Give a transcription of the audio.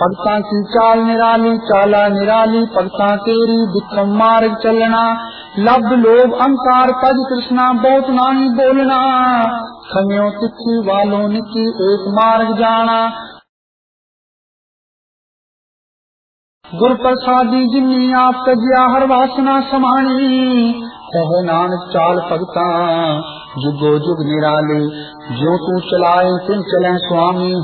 भगतां की चाल निराली, चाला निराली भगतां तेरी, विक्रम मार्ग चलना, लब्ध लोभ अहंकार तज कृष्णा, बहुत नाही बोलना, खम्यो तिथि वालों निकी, एक मार्ग जाना। गुर प्रसादी जिन्नी आप तजिया, हर वासना समानी, कहे नानक चाल भगतां जुगो जुग निराली, ज्यों तू चलाए तिन चले स्वामी।